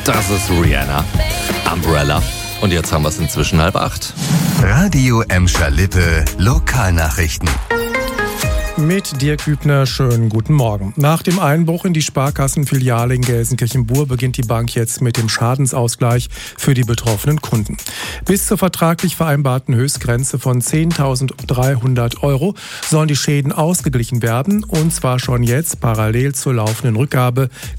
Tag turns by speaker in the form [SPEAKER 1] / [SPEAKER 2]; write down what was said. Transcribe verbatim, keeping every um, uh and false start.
[SPEAKER 1] Das ist Rihanna. Umbrella. Und jetzt haben wir es inzwischen halb acht.
[SPEAKER 2] Radio Emscher Lippe, Lokalnachrichten.
[SPEAKER 3] Mit Dirk Hübner, schönen guten Morgen. Nach dem Einbruch in die Sparkassenfiliale in Gelsenkirchen-Bur beginnt die Bank jetzt mit dem Schadensausgleich für die betroffenen Kunden. Bis zur vertraglich vereinbarten Höchstgrenze von zehntausenddreihundert Euro sollen die Schäden ausgeglichen werden, und zwar schon jetzt parallel zur laufenden Rückgabe